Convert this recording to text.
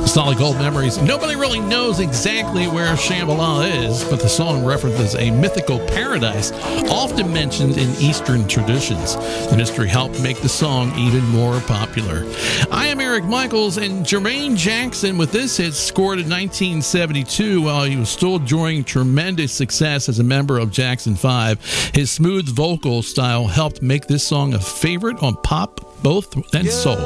Solid Gold Memories. Nobody really knows exactly where Shambhala is, but the song references a mythical paradise often mentioned in Eastern traditions. The mystery helped make the song even more popular. I am Eric Michaels, and Jermaine Jackson with this hit scored in 1972 while he was still enjoying tremendous success as a member of Jackson 5. His smooth vocal style helped make this song a favorite on pop, both and soul.